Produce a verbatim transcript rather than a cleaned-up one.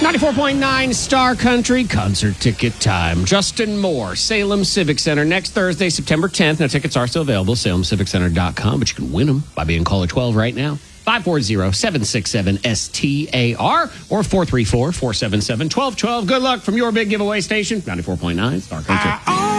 ninety-four point nine Star Country concert ticket time. Justin Moore, Salem Civic Center, next Thursday, September tenth. Now, tickets are still available, salem civic center dot com, but you can win them by being caller twelve right now. five four zero, seven six seven, S T A R or four three four, four seven seven, one two one two. Good luck from your big giveaway station, ninety-four point nine Star Country.